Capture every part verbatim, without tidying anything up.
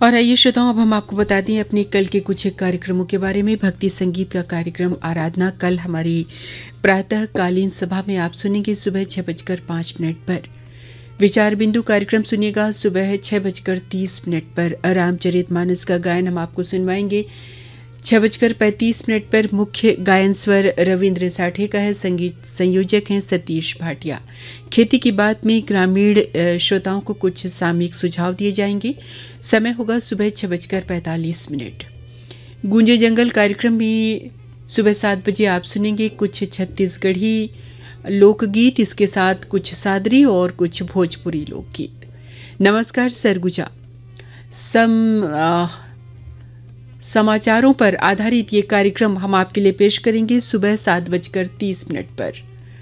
और आइए श्रोताओं, अब हम आपको बता दें अपने कल के कुछ एक कार्यक्रमों के बारे में। भक्ति संगीत का कार्यक्रम आराधना कल हमारी प्रातःकालीन सभा में आप सुनेंगे सुबह छः बजकर पाँच मिनट पर। विचार बिंदु कार्यक्रम सुनिएगा सुबह छः बजकर तीस मिनट पर। रामचरितमानस का गायन हम आपको सुनवाएंगे छः बजकर पैंतीस मिनट पर। मुख्य गायन स्वर रविंद्र साठे का है, संगीत संयोजक हैं सतीश भाटिया। खेती की बात में ग्रामीण श्रोताओं को कुछ सामयिक सुझाव दिए जाएंगे। समय होगा सुबह छः बजकर पैंतालीस मिनट। गूंजे जंगल कार्यक्रम में सुबह सात बजे आप सुनेंगे कुछ छत्तीसगढ़ी लोकगीत, इसके साथ कुछ सादरी और कुछ भोजपुरी लोकगीत। नमस्कार सरगुजा सम आ, समाचारों पर आधारित ये कार्यक्रम हम आपके लिए पेश करेंगे सुबह सात बजकर तीस मिनट पर।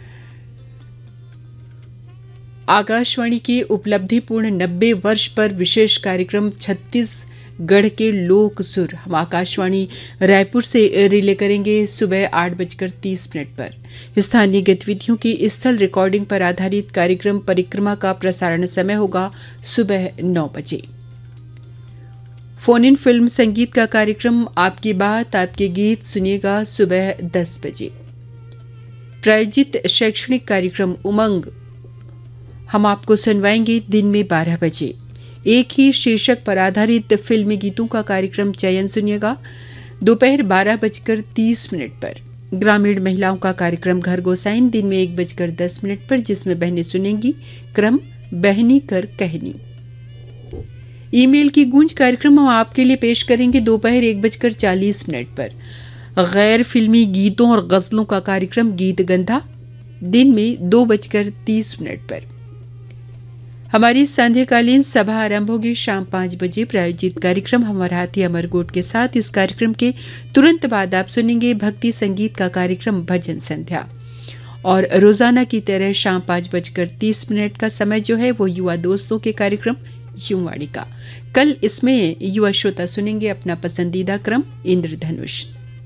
आकाशवाणी के उपलब्धिपूर्ण नब्बे वर्ष पर विशेष कार्यक्रम छत्तीसगढ़ के लोक सुर हम आकाशवाणी रायपुर से रिले करेंगे सुबह आठ बजकर तीस मिनट पर। स्थानीय गतिविधियों की स्थल रिकॉर्डिंग पर आधारित कार्यक्रम परिक्रमा का प्रसारण समय होगा सुबह नौ बजे। फोन इन फिल्म संगीत का कार्यक्रम आपकी बात आपके गीत सुनिएगा सुबह दस बजे। प्रायोजित शैक्षणिक कार्यक्रम उमंग हम आपको सुनवाएंगे दिन में बारह बजे। एक ही शीर्षक पर आधारित फिल्मी गीतों का कार्यक्रम चयन सुनिएगा दोपहर बारह बजकर तीस मिनट पर। ग्रामीण महिलाओं का कार्यक्रम घर गोसाइन दिन में एक बजकर दस मिनट पर, जिसमें बहनें सुनेंगी क्रम बहनी कर कहनी। ईमेल की गूंज कार्यक्रम हम आपके लिए पेश करेंगे दोपहर एक बजकर चालीस मिनट पर। गैर फिल्मी गीतों और गजलों का कार्यक्रम गीत गंधा दिन में दो बजकर तीस मिनट पर। हमारी संध्याकालीन सभा आरंभ होगी शाम पाँच बजे। प्रायोजित कार्यक्रम हमारा हाथी अमरगोट के साथ। इस कार्यक्रम के तुरंत बाद आप सुनेंगे भक्ति संगीत का कार्यक्रम भजन संध्या। और रोजाना की तरह शाम पाँच बजकर तीस मिनट का समय जो है वो युवा दोस्तों के कार्यक्रम युवाणी का। कल इसमें युवा श्रोता सुनेंगे अपना पसंदीदा क्रम इंद्रधनुष।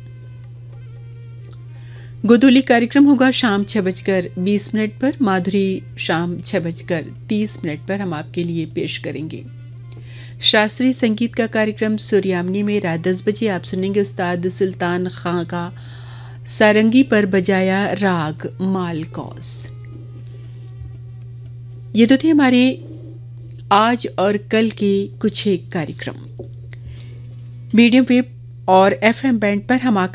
गोधूली कार्यक्रम होगा शाम छह बजकर बीस मिनट पर। माधुरी शाम छह बजकर तीस मिनट पर हम आपके लिए पेश करेंगे। शास्त्रीय संगीत का कार्यक्रम सूर्यामनी में रात दस बजे आप सुनेंगे उस्ताद सुल्तान खां का सारंगी पर बजाया राग मालकौस। ये तो थे हमारे आज और कल के कुछ एक कार्यक्रम। मीडियम वेव और एफएम बैंड पर हम